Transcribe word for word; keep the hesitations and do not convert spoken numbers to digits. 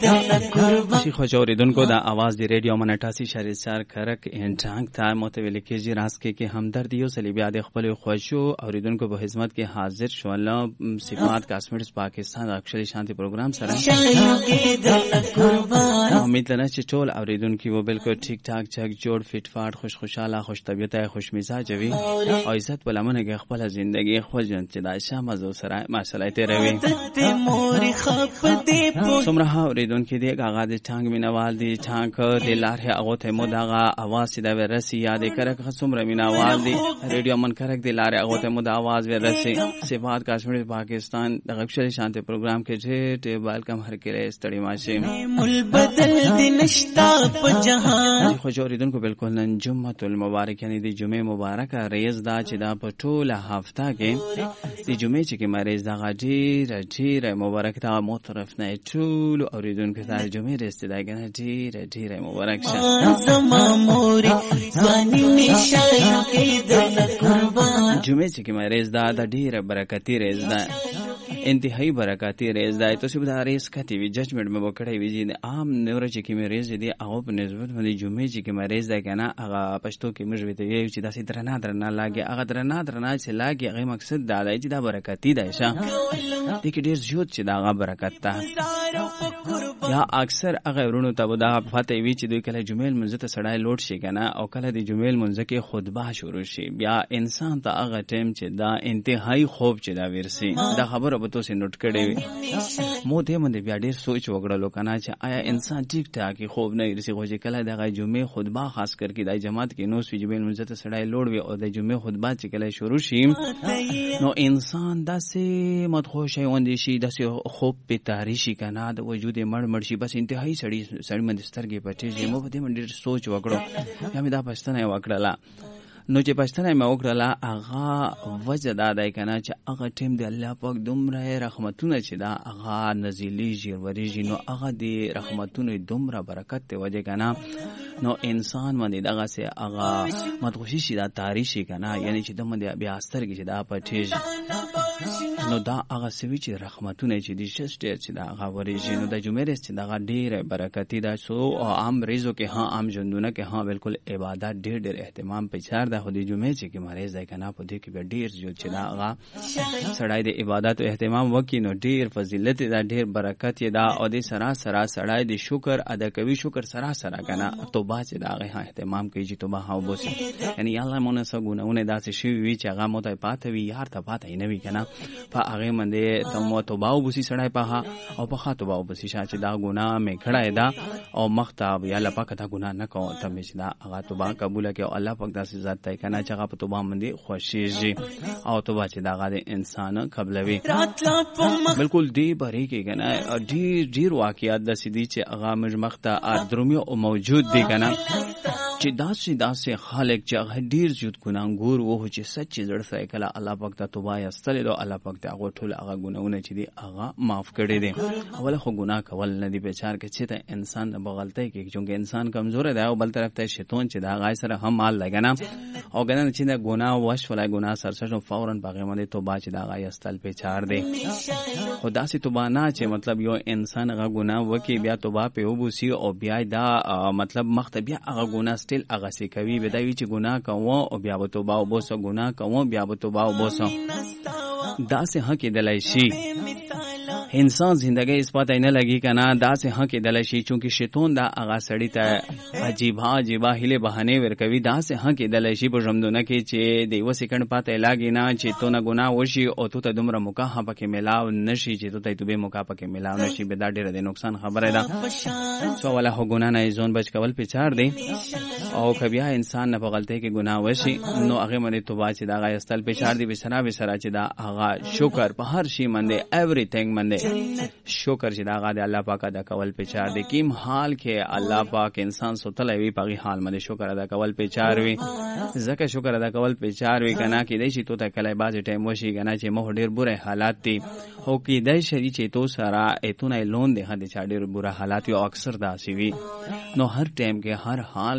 شي خو اوریدونکو دا आवाज دی ریډیو من اٹھاسی اشاریه چار کرک انټانګ تا متویل کېږي راس کې کې همدردی او صلیبیا د خپل خوښو اوریدونکو په خدمت کې حاضر شو. الله صفات کاسمیټس پاکستان اکشلی شانتی پروګرام سره امید لرم چې ټول اوریدونکو وو بالکل ټیک ټاک چک جوړ فټ فاټ خوش خوشاله خوش طبيعت خوش مزاج وي او عزت بلمنه کې خپل ژوندۍ خپل ژوند چې دا شامه زو سره ماشاءالله تیروي. سمره اوریدونکو دی هغه د ټانګ مینوال دی ټانګ د لارې هغه ته مو دغه आवाज دا ورسي یاد کرک سمره مینوال دی ریډیو من کرک دی لارې هغه ته مو د आवाज ورسي صفات کشمیر پاکستان د غکشل شانته پروګرام کې چې ویلکم هر کله استړی ماشه مل بدل دی نشتا په جهان خو اوریدونکو بالکل نن جمعه المبارک یعنی د جمعه مبارکه ریز دا چې دا په ټوله هفته کې د جمعه چې کې مریض دا غډیر ډیر مبارک تا مو طرف نه ټول اوریدونکو ته جمعه رسید دا کنه ډیر ډیر مبارک شه زما موري ځواني نشای کې د قربان جمعه چې کې مریض دا د ډیر برکتی ریز دا انتهایی برکاتی ریز دا ته سبدا ریز کتی وی ججمنٹ مې وکړی وی چې عام نور چې کې مې ریز دی هغه په نسبت باندې جمعه چې کې مې ریز دا کنه هغه پښتو کې مې وی ته وی چې داسې درنه درنه لاګي هغه درنه درنه چې لاګي هغه مقصد دا دی چې دا برکتی دی شه دې کې ډیر زیات چې دا هغه برکت ده یا اکثر هغه ورونو ته دا پته وی چې دوی کله جمعه منځ ته سړای لوټ شي کنه او کله د جمعه منځ کې خطبه شروع شي بیا انسان ته هغه ټیم چې دا انتهایی خوب چې دا ورسي دا خبره به تاسو نوٹ کړئ وي مو دې باندې بیا ډیر سوچ وکړلو کنه چې آیا انسان ټیک ټاک خوب نه ورسي خو چې کله د جمعه خطبه خاص کر کې د جماعت کې نو سوي جمعه منځ ته سړای لوټ وي او د جمعه خطبه چې کله شروع شي نو انسان داسې مدهوش وي شي داسې خوب په تاریشي کنه د وجود مړ مړ شي بس انتهایی سړی سړی مند سترګې پټې مو په دې باندې سوچ وکړو یا مې دا پښتنه وکړه نو چې پښتنه مې وکړه هغه وجه دا دی کنه چې هغه ټیم دی الله پاک دومره رحمتونه چې دا هغه نزیلی ژوریږي نو هغه دی رحمتونه دومره برکت دی وجه کنه نو انسان باندې دغه سه هغه مدغوشي شي دا تاریخي کنه یعنی چې د باندې بیا سترګې چې دا پټې نو دا هغه سوي چې رحمتونه چې دي شته چې دا هغه ورېږي نو د جمعې رس چې دا ډېر برکتی دا سو عام ریزو کې ها عام ژوندونه کې ها بالکل عبادت ډېر ډېر اهتمام پېچار د خو د جمعې چې کې مریض دی کنه په دې کې به ډېر جو چې دا هغه سړی د عبادت او اهتمام وکړي نو ډېر فضیلت دا ډېر برکت دا او د سرا سرا سړی د شکر ادا کوي شکر سرا سرا کنه توبه چې دا هغه اهتمام کوي چې توبه هاو بوسي یعنی الله مونږ سره ګناونه داسې شي وی چې هغه مو ته پاتې وي یار ته پاتې نه وي کنه په هغه باندې تمو توبه وبسي سړی په او په خاطر توبه وبسي چې دا ګناه مې کړای دا او مختاب یا الله پاک ته ګناه نه کوم ته مې دا هغه توبه قبول کړي او الله پاک داسې ذات ته کنه چې هغه په توبه باندې خوشيږي او توبه چې دا هغه انسان قبلوي بالکل دی بری کې کنه ډیر ډیر واقعیات د سدي چې هغه مجمخته ادرومي او موجود دي کنه چې داسې داسې خالق چې هغه ډیر زیات ګناګور وو چې سچ زړه سره کله الله پاک ته توبه یستل او الله پاک ته هغه ټول هغه ګناونه چې دي هغه معاف کړي دي اوله خو ګناه کول نه دي بیچار کې چې ته انسان د بغلطۍ کې چې انسان کمزور دی او بل طرف ته شیطان چې دا غای سره هم مال لګنه او ګنه چې دا ګناه وش ولا ګناه سرسره فورا باغې باندې توبه چې دا غای استل بیچار دی خو داسې توبه نه چې مطلب یو انسان هغه ګناه وکي بیا توبه په وبوسي او بیا دا مطلب مخته بیا هغه ګناه ستل هغه سي کوي به دا وی چې ګناه کوو او بیا به توبه وبوسو ګناه کوو بیا به توبه وبوسو داسې حق دلای شي انسان زندگی اثبات نه لګي کنه داسې حق دلای شي چې شیطان دا هغه سړی ته عجیب عجیب هله بهانه ورکوي داسې حق دلای شي په ژوندونه کې چې د یو سکند پاتې لاګي نه چې تو نه ګناه وشي او تو ته دومره مکاه پکې ملاو نشي چې تو ته توبه مکاه پکې ملاو نشي به دا ډېر د نقصان خبره ده سو ولا هو ګناه نه ځون بچ کول پچار دی او کبیا انسان نه په غلطۍ کې ګناه وشي نو هغه باندې توبه چې دا غي استل پچار دی بسرا بسرا چې دا هغه شکر په هر شي باندې ایوریثینګ باندې شکر چې دا غاده الله پاک ادا کول پچار دی کیم حال کې الله پاک انسان سوتلې وی په حال باندې شکر ادا کول پچار وی زکه شکر ادا کول پچار وی کنه کې دای شي تو ته کله باز ټیم وشي کنه چې مو ډیر بره حالات دي هو کې دای شي چې تو سره اتونه لون ده هدا چې ډیر بره حالات یو اکثر داسي وی نو هر ټیم کې هر حال